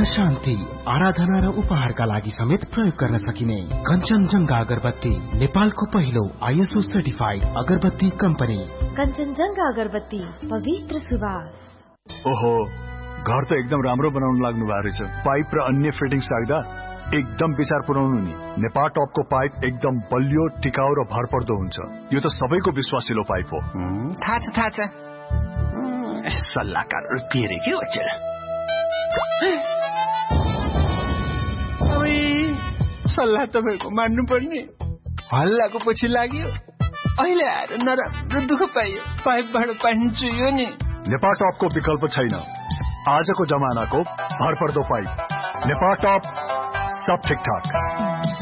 शान्ति, आराधना र उपहारका लागि समेत प्रयोग गर्न सकिने कञ्चनजङ्घा अगरबत्ती, नेपालको पहिलो ISO सर्टिफाइड अगरबत्ती कम्पनी। कञ्चनजङ्घा अगरबत्ती, पवित्र सुवास। ओहो, घर त एकदम राम्रो बनाउन लाग्नु भएको रहेछ। पाइप र अन्य फिटिङ्स राख्दा एकदम विचार पुर्याउनु नि। नेपाल टपको पाइप एकदम बलियो, टिकाउ र भरपर्दो हुन्छ। यो त सबैको विश्वासिलो पाइप हो। थाहा छ। सल्लाहकार के रे के हो? सल्लाह तपाईको मान्नु पर्ने। हल्लाको पछि लाग्यो, अहिले आएर नराम्रो दुःख पाइयो। पाइपबाट पानी चुइयो नि। नेपाल टपको विकल्प छैन। आजको जमानाको भरपर्दो पाइप नेपाल टप, सब ठिकठाक।